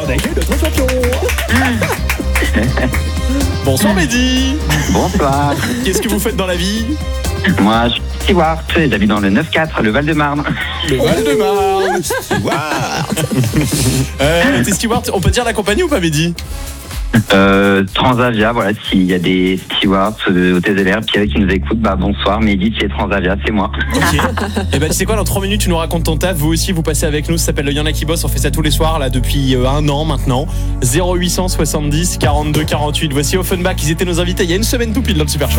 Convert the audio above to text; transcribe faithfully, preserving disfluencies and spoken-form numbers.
accueille notre champion. Bonsoir Mehdi. Bonsoir. Qu'est-ce que vous faites dans la vie? Moi, je suis Stewart, j'habite dans le neuf quatre, le Val-de-Marne. Le Val-de-Marne. Stewart. euh, T'es Stewart, on peut dire la compagnie ou pas Mehdi? Euh, Transavia, voilà, s'il y a des stewards euh, au T Z R puis qui nous écoutent, bah bonsoir, Mehdi, c'est Transavia, c'est moi. Ok. Et bah tu sais quoi, dans trois minutes tu nous racontes ton taf, vous aussi vous passez avec nous, ça s'appelle le Y'en a qui bosse, on fait ça tous les soirs là depuis euh, un an maintenant. zéro huit cent soixante-dix quarante-deux quarante-huit. Voici Offenbach, ils étaient nos invités il y a une semaine tout pile dans le Super Show.